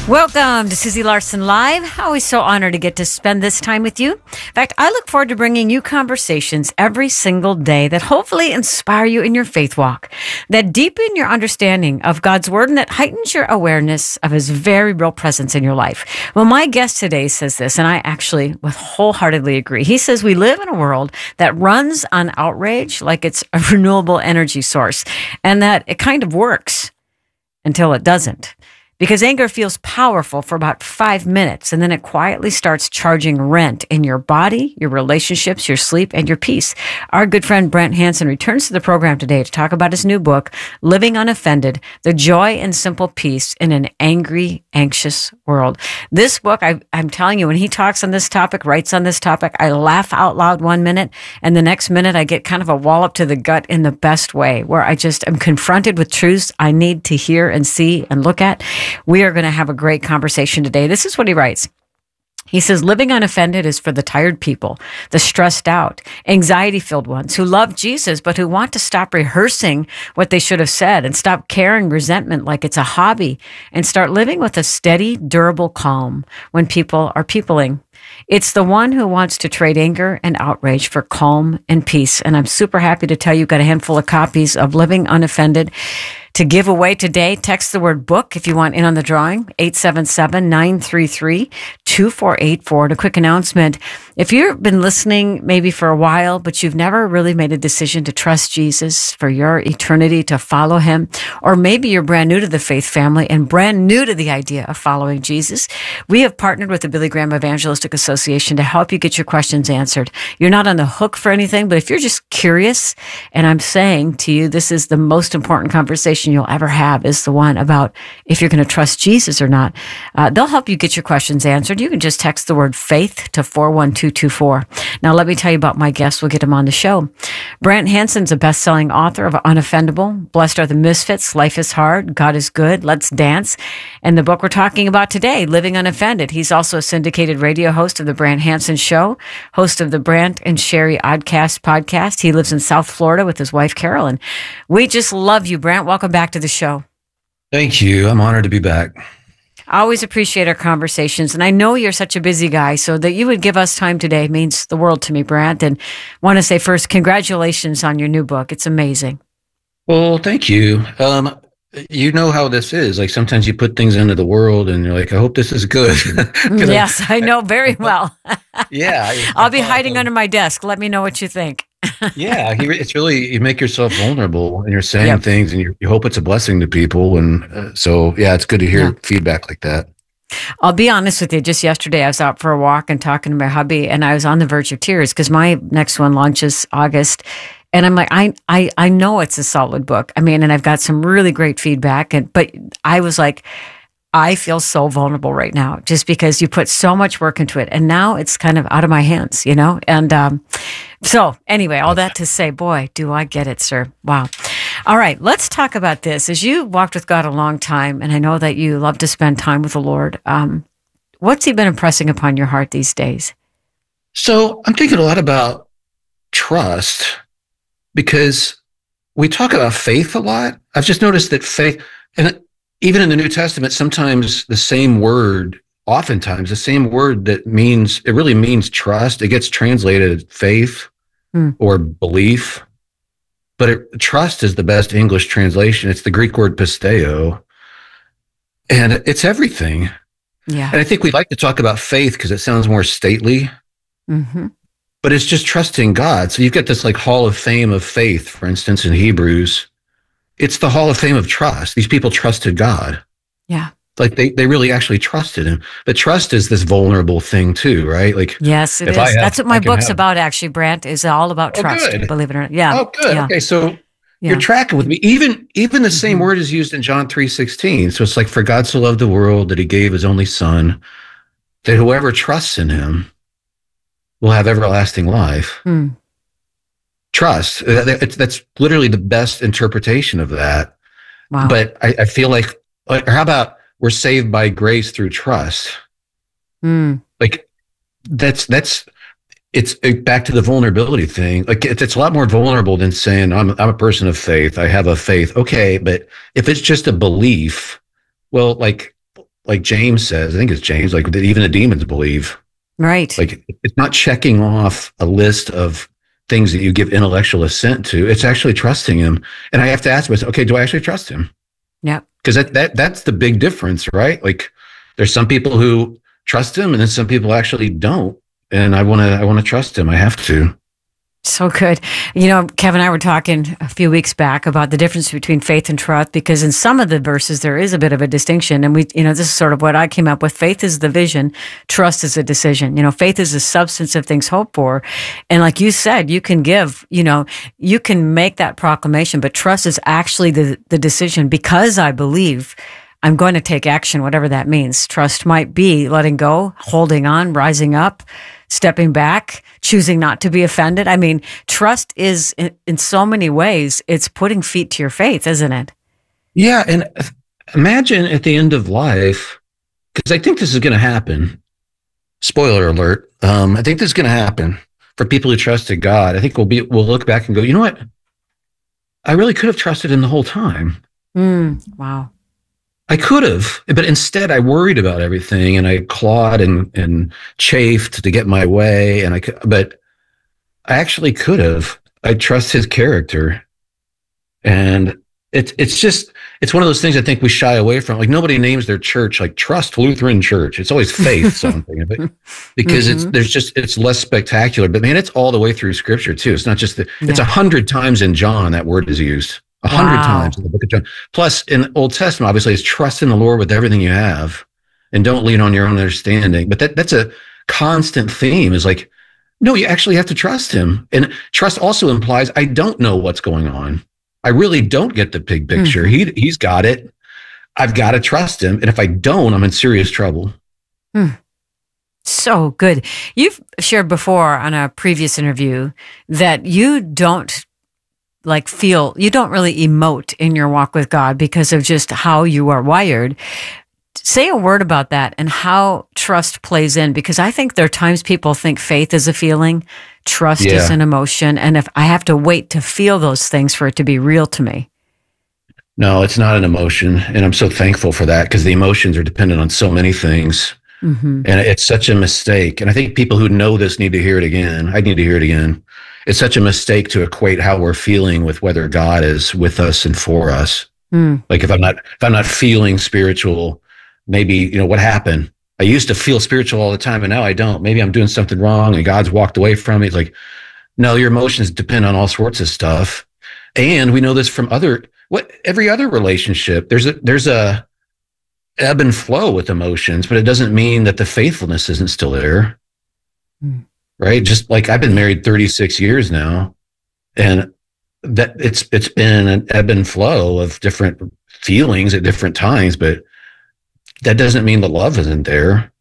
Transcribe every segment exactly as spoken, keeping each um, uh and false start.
Welcome to Susie Larson Live. Always so honored to get to spend this time with you. In fact, I look forward to bringing you conversations every single day that hopefully inspire you in your faith walk, that deepen your understanding of God's Word, and that heightens your awareness of His very real presence in your life. Well, my guest today says this, and I actually with wholeheartedly agree. He says we live in a world that runs on outrage like it's a renewable energy source, and that it kind of works until it doesn't. Because anger feels powerful for about five minutes, and then it quietly starts charging rent in your body, your relationships, your sleep, and your peace. Our good friend Brent Hansen returns to the program today to talk about his new book, Living Unoffended, The Joy and Simple Peace in an Angry, Anxious World. This book, I, I'm telling you, when he talks on this topic, writes on this topic, I laugh out loud one minute, and the next minute I get kind of a wallop to the gut in the best way, where I just am confronted with truths I need to hear and see and look at. We are going to have a great conversation today. This is what he writes. He says, living unoffended is for the tired people, the stressed out, anxiety-filled ones who love Jesus, but who want to stop rehearsing what they should have said and stop carrying resentment like it's a hobby and start living with a steady, durable calm when people are peopling. It's the one who wants to trade anger and outrage for calm and peace. And I'm super happy to tell you, got a handful of copies of Living Unoffended to give away today. Text the word book if you want in on the drawing, eight seven seven, nine three three, two four eight four. And a quick announcement. If you've been listening maybe for a while, but you've never really made a decision to trust Jesus for your eternity, to follow Him, or maybe you're brand new to the faith family and brand new to the idea of following Jesus, we have partnered with the Billy Graham Evangelistic Association to help you get your questions answered. You're not on the hook for anything, but if you're just curious, and I'm saying to you, this is the most important conversation you'll ever have, is the one about if you're going to trust Jesus or not. Uh, they'll help you get your questions answered. You can just text the word faith to four one two two four. Now, let me tell you about my guest. We'll get him on the show. Brent Hansen's a best-selling author of Unoffendable, Blessed Are the Misfits, Life is Hard, God is Good, Let's Dance, and the book we're talking about today, Living Unoffended. He's also a syndicated radio host of The Brent Hansen Show, host of the Brent and Sherry Oddcast podcast. He lives in South Florida with his wife, Carolyn. We just love you, Brent. Welcome back to the show. Thank you. I'm honored to be back. I always appreciate our conversations, and I know you're such a busy guy, so that you would give us time today means the world to me, Brent. And want to say first, congratulations on your new book. It's amazing. Well, thank you. Um, you know how this is. Like sometimes you put things into the world and you're like, I hope this is good. Yes, I, I know very well. Yeah. I, I'll be hiding under my desk. Let me know what you think. Yeah. It's really, you make yourself vulnerable and you're saying Yep. things and you, you hope it's a blessing to people. And uh, so, yeah, it's good to hear Yeah. feedback like that. I'll be honest with you. Just yesterday, I was out for a walk and talking to my hubby, and I was on the verge of tears because my next one launches August. And I'm like, I, I, I know it's a solid book. I mean, and I've got some really great feedback. And but I was like, I feel so vulnerable right now, just because you put so much work into it, and now it's kind of out of my hands, you know. And um, so, anyway, all that to say, boy, do I get it, sir? Wow. All right, let's talk about this. As you walked with God a long time, and I know that you love to spend time with the Lord. Um, what's He been impressing upon your heart these days? So I'm thinking a lot about trust, because we talk about faith a lot. I've just noticed that faith, and even in the New Testament, sometimes the same word, oftentimes the same word that means, it really means trust. It gets translated faith hmm. or belief, but it, trust is the best English translation. It's the Greek word pisteo, and it's everything. Yeah. And I think we like to talk about faith because it sounds more stately. Mm-hmm. But it's just trusting God. So you've got this like Hall of Fame of faith, for instance, in Hebrews. It's the Hall of Fame of trust. These people trusted God. Yeah. Like they, they really actually trusted Him. But trust is this vulnerable thing too, right? Like, yes, it is. Have, That's what my book's have. about, actually, Brent, is all about oh, trust, good. believe it or not. Yeah. Oh, good. Yeah. Okay, so yeah. you're tracking with me. Even, even the same mm-hmm. word is used in John three sixteen. So it's like, for God so loved the world that He gave His only Son, that whoever trusts in Him will have everlasting life. Hmm. Trust. That's, that's literally the best interpretation of that. Wow. But I, I feel like, or how about we're saved by grace through trust? Hmm. Like that's, that's, it's back to the vulnerability thing. Like it's, it's a lot more vulnerable than saying I'm, I'm a person of faith. I have a faith. Okay. But if it's just a belief, well, like, like James says, I think it's James, like that even the demons believe. Right. Like it's not checking off a list of things that you give intellectual assent to. It's actually trusting him. And I have to ask myself, okay, do I actually trust him? Yeah. Because that, that that's the big difference, right? Like there's some people who trust him and then some people actually don't. And I want to I want to trust him. I have to. So good. You know, Kevin and I were talking a few weeks back about the difference between faith and trust, because in some of the verses, there is a bit of a distinction. And we, you know, this is sort of what I came up with. Faith is the vision. Trust is a decision. You know, faith is the substance of things hoped for. And like you said, you can give, you know, you can make that proclamation, but trust is actually the, the decision. Because I believe, I'm going to take action, whatever that means. Trust might be letting go, holding on, rising up, stepping back, choosing not to be offended. I mean, trust is in, in so many ways, it's putting feet to your faith, isn't it? Yeah. And imagine at the end of life, because I think this is going to happen. Spoiler alert. Um, I think this is going to happen for people who trusted God. I think we'll be, we'll look back and go, you know what? I really could have trusted him the whole time. Mm, wow. I could have, but instead I worried about everything and I clawed and, and chafed to get my way. And I could, but I actually could have. I trust his character. And it's, it's just, it's one of those things I think we shy away from. Like nobody names their church like Trust Lutheran Church. It's always Faith something of it because mm-hmm. it's, there's just, it's less spectacular, but man, it's all the way through scripture too. It's not just the, yeah. It's a hundred times in John that word is used. A hundred wow. times in the book of John. Plus, in the Old Testament, obviously, it's trust in the Lord with everything you have, and don't lean on your own understanding. But that that's a constant theme. Is like, no, you actually have to trust him, and trust also implies I don't know what's going on. I really don't get the big picture. Mm. He he's got it. I've got to trust him, and if I don't, I'm in serious trouble. Mm. So good. You've shared before on a previous interview that you don't. like feel, you don't really emote in your walk with God because of just how you are wired. Say a word about that and how trust plays in, because I think there are times people think faith is a feeling, trust yeah. is an emotion, and if I have to wait to feel those things for it to be real to me. No, it's not an emotion, and I'm so thankful for that because the emotions are dependent on so many things, mm-hmm. and it's such a mistake. And I think people who know this need to hear it again. I need to hear it again. It's such a mistake to equate how we're feeling with whether God is with us and for us. Mm. Like if I'm not, if I'm not feeling spiritual, maybe, you know, what happened? I used to feel spiritual all the time and now I don't. Maybe I'm doing something wrong and God's walked away from me. It's like, no, your emotions depend on all sorts of stuff. And we know this from other, what every other relationship, there's a, there's a ebb and flow with emotions, but it doesn't mean that the faithfulness isn't still there. Mm. Right. Just like I've been married thirty-six years now, and that it's, it's been an ebb and flow of different feelings at different times, but that doesn't mean the love isn't there.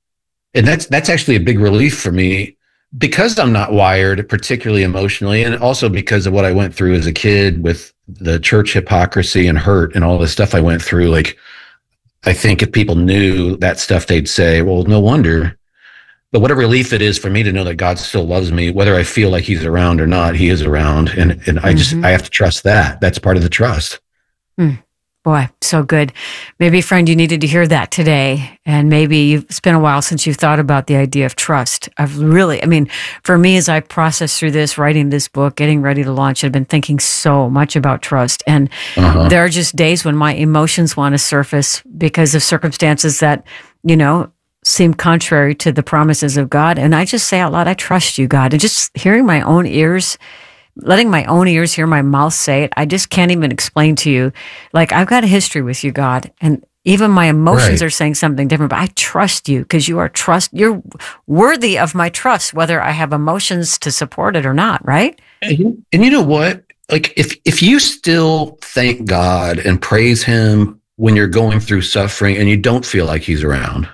And that's, that's actually a big relief for me because I'm not wired particularly emotionally. And also because of what I went through as a kid with the church hypocrisy and hurt and all the stuff I went through. Like, I think if people knew that stuff, they'd say, well, no wonder. But what a relief it is for me to know that God still loves me, whether I feel like he's around or not, he is around. And and I just, mm-hmm. I have to trust that. That's part of the trust. Mm. Boy, so good. Maybe, friend, you needed to hear that today. And maybe it's been a while since you've thought about the idea of trust. I've really, I mean, for me, as I process through this, writing this book, getting ready to launch, I've been thinking so much about trust. And uh-huh. there are just days when my emotions want to surface because of circumstances that, you know, seem contrary to the promises of God. And I just say out loud, I trust you, God. And just hearing my own ears, letting my own ears hear my mouth say it, I just can't even explain to you. Like, I've got a history with you, God. And even my emotions right. are saying something different, but I trust you because you are trust, you're worthy of my trust, whether I have emotions to support it or not, right? And you, and you know what? Like, if, if you still thank God and praise him when you're going through suffering and you don't feel like he's around,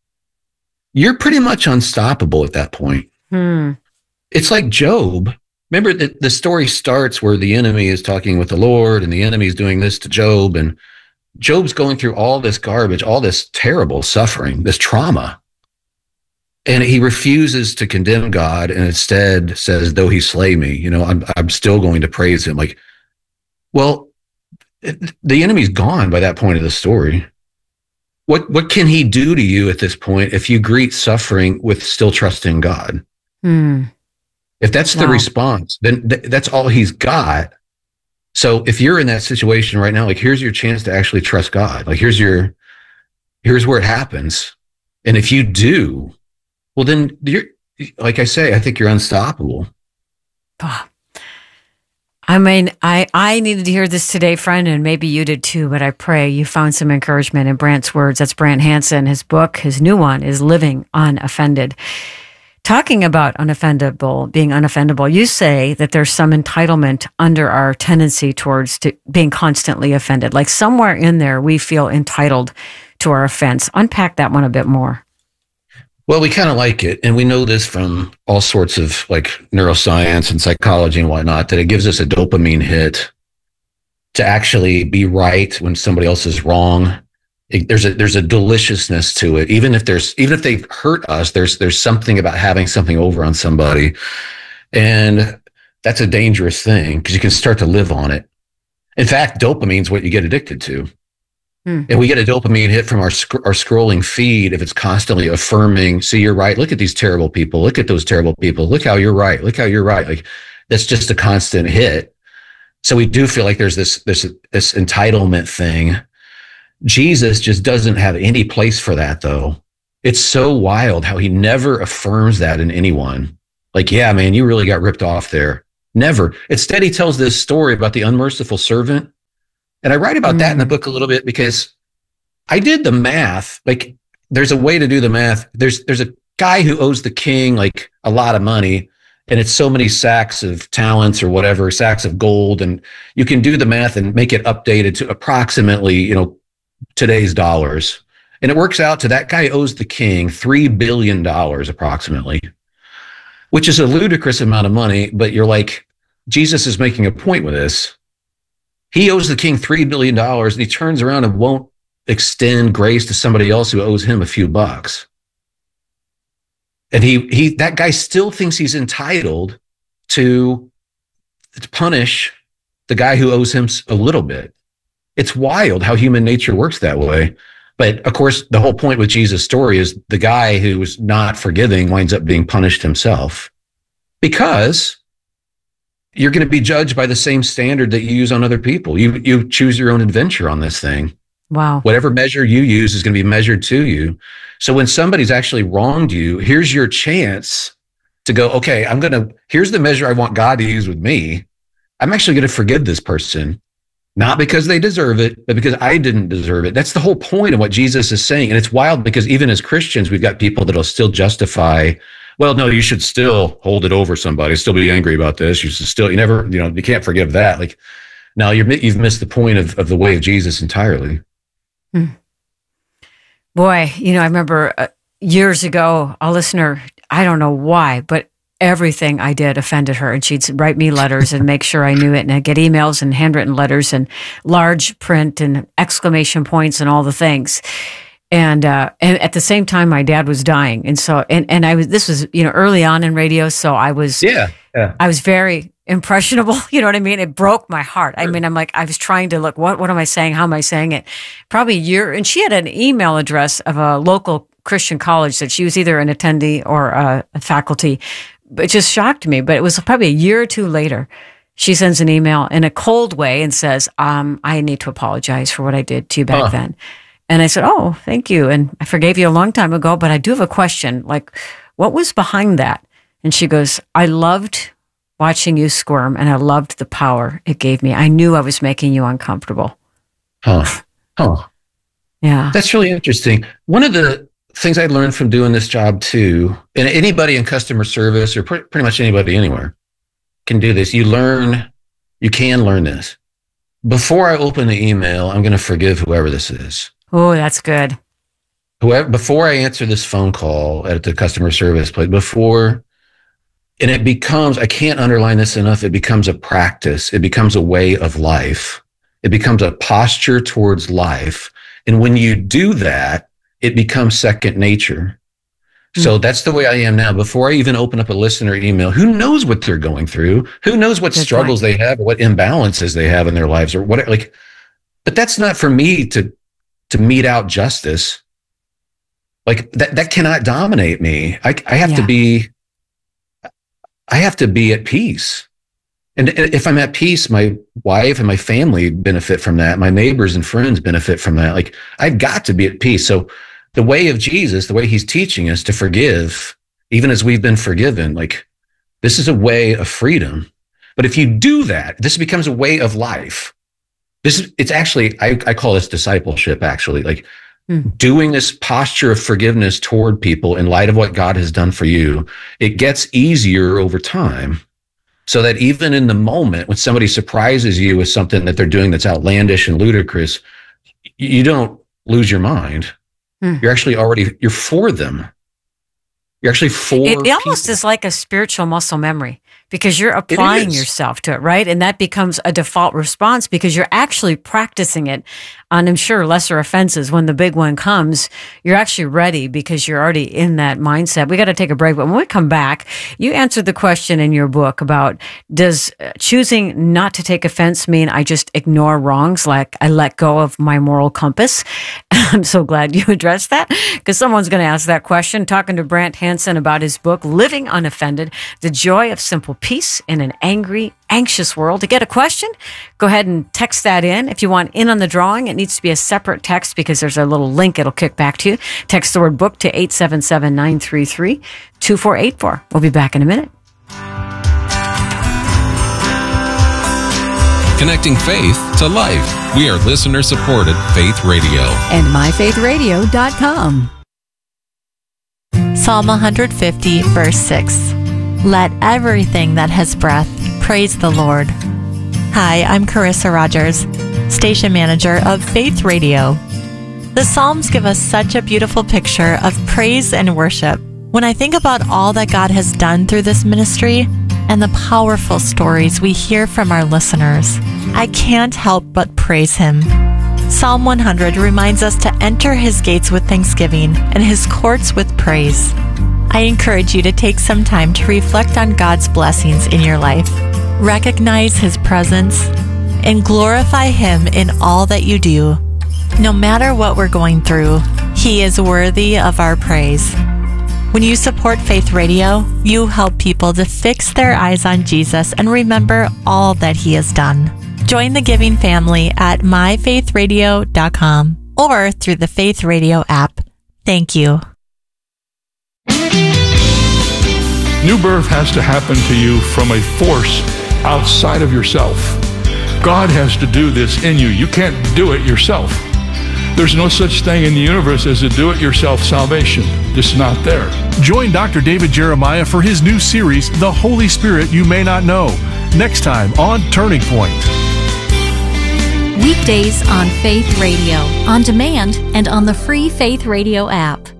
you're pretty much unstoppable at that point. Hmm. It's like Job. Remember that the story starts where the enemy is talking with the Lord and the enemy is doing this to Job. And Job's going through all this garbage, all this terrible suffering, this trauma. And he refuses to condemn God and instead says, though he slay me, you know, I'm, I'm still going to praise him. Like, well, it, the enemy's gone by that point of the story. what what can he do to you at this point if you greet suffering with still trusting God? Hmm. If that's the Wow. response, then th- that's all he's got. So if you're in that situation right now, like here's your chance to actually trust God. Like here's your, here's where it happens. And if you do, well, then you're, like I say, I think you're unstoppable. Ah. I mean, I, I needed to hear this today, friend, and maybe you did too, but I pray you found some encouragement in Brant's words. That's Brant Hansen. His book, his new one, is Living Unoffended. Talking about unoffendable, being unoffendable, you say that there's some entitlement under our tendency towards to being constantly offended. Like somewhere in there, we feel entitled to our offense. Unpack that one a bit more. Well, we kind of like it. And we know this from all sorts of like neuroscience and psychology and whatnot, that it gives us a dopamine hit to actually be right when somebody else is wrong. It, there's a there's a deliciousness to it. Even if there's even if they've hurt us, there's there's something about having something over on somebody. And that's a dangerous thing because you can start to live on it. In fact, dopamine is what you get addicted to. Hmm. And we get a dopamine hit from our sc- our scrolling feed if it's constantly affirming, see, you're right. Look at these terrible people. Look at those terrible people. Look how you're right. Look how you're right. Like that's just a constant hit. So we do feel like there's this this this entitlement thing. Jesus just doesn't have any place for that, though. It's so wild how he never affirms that in anyone. Like, yeah, man, you really got ripped off there. Never. Instead, he tells this story about the unmerciful servant. And I write about mm. that in the book a little bit because I did the math. Like, there's a way to do the math. There's there's a guy who owes the king like a lot of money, and it's so many sacks of talents or whatever, sacks of gold, and you can do the math and make it updated to approximately, you know, today's dollars. And it works out to that guy owes the king three billion dollars approximately, which is a ludicrous amount of money. But you're like, Jesus is making a point with this. He owes the king three billion dollars and he turns around and won't extend grace to somebody else who owes him a few bucks. And he, he, that guy still thinks he's entitled to, to punish the guy who owes him a little bit. It's wild how human nature works that way. But of course, the whole point with Jesus' story is the guy who's not forgiving winds up being punished himself, because you're going to be judged by the same standard that you use on other people. You you choose your own adventure on this thing. Wow. Whatever measure you use is going to be measured to you. So when somebody's actually wronged you, here's your chance to go, okay, I'm going to, here's the measure I want God to use with me. I'm actually going to forgive this person. Not because they deserve it, but because I didn't deserve it. That's the whole point of what Jesus is saying. And it's wild because even as Christians, we've got people that'll still justify, well, no, you should still hold it over somebody, still be angry about this. You should still, you never, you know, you can't forgive that. Like, no, you're, you've missed the point of, of the way of Jesus entirely. Hmm. Boy, you know, I remember uh, years ago, a listener, I don't know why, but everything I did offended her, and she'd write me letters and make sure I knew it, and I'd get emails and handwritten letters and large print and exclamation points and all the things. And uh, and at the same time, my dad was dying, and so and and I was this was you know early on in radio, so I was yeah, yeah. I was very impressionable. You know what I mean? It broke my heart. Sure. I mean, I'm like I was trying to look what what am I saying? How am I saying it? Probably a year, and she had an email address of a local Christian college that she was either an attendee or a, a faculty. It just shocked me, but it was probably a year or two later. She sends an email in a cold way and says, um, I need to apologize for what I did to you back huh. then. And I said, oh, thank you. And I forgave you a long time ago, but I do have a question. Like, what was behind that? And she goes, I loved watching you squirm, and I loved the power it gave me. I knew I was making you uncomfortable. Huh. Huh. Yeah. That's really interesting. One of the things I learned from doing this job too, and anybody in customer service or pretty, pretty much anybody anywhere can do this. You learn, you can learn this. Before I open the email, I'm going to forgive whoever this is. Oh, that's good. Whoever, before I answer this phone call at the customer service place, before, and it becomes, I can't underline this enough. It becomes a practice. It becomes a way of life. It becomes a posture towards life. And when you do that, it becomes second nature. So that's the way I am now. Before I even open up a listener email, who knows what they're going through? Who knows what Good struggles point. they have, or what imbalances they have in their lives, or what? Like, but that's not for me to to mete out justice, like that, that cannot dominate me. I, I have yeah. to be, I have to be at peace. And if I'm at peace, my wife and my family benefit from that. My neighbors and friends benefit from that. Like, I've got to be at peace. So the way of Jesus, the way he's teaching us to forgive, even as we've been forgiven, like, this is a way of freedom. But if you do that, this becomes a way of life. This is, it's actually, I, I call this discipleship, actually, like hmm. doing this posture of forgiveness toward people in light of what God has done for you. It gets easier over time, so that even in the moment when somebody surprises you with something that they're doing that's outlandish and ludicrous, you don't lose your mind. Hmm. You're actually already, you're for them. You're actually for It, it almost people. is like a spiritual muscle memory, because you're applying yourself to it, right? And that becomes a default response because you're actually practicing it on, I'm sure, lesser offenses. When the big one comes, you're actually ready because you're already in that mindset. We got to take a break, but when we come back, you answered the question in your book about, does choosing not to take offense mean I just ignore wrongs, like I let go of my moral compass? I'm so glad you addressed that, because someone's going to ask that question. Talking to Brant Hansen about his book, Living Unoffended, The Joy of Simple Peace in an Angry, Anxious World. To get a question, go ahead and text that in. If you want in on the drawing, it needs to be a separate text because there's a little link it'll kick back to you. Text the word book to eight seven seven, nine three three, two four eight four. We'll be back in a minute. Connecting faith to life. We are listener-supported Faith Radio. And my faith radio dot com. Psalm one fifty, verse six. Let everything that has breath praise the Lord. Hi, I'm Carissa Rogers, station manager of Faith Radio. The Psalms give us such a beautiful picture of praise and worship. When I think about all that God has done through this ministry and the powerful stories we hear from our listeners, I can't help but praise Him. Psalm one hundred reminds us to enter His gates with thanksgiving and His courts with praise. I encourage you to take some time to reflect on God's blessings in your life, recognize His presence, and glorify Him in all that you do. No matter what we're going through, He is worthy of our praise. When you support Faith Radio, you help people to fix their eyes on Jesus and remember all that He has done. Join the giving family at my faith radio dot com or through the Faith Radio app. Thank you. New birth has to happen to you from a force outside of yourself. God has to do this in you. You can't do it yourself. There's no such thing in the universe as a do-it-yourself salvation. It's not there. Join Doctor David Jeremiah for his new series, The Holy Spirit You May Not Know, next time on Turning Point. Weekdays on Faith Radio, on demand and on the free Faith Radio app.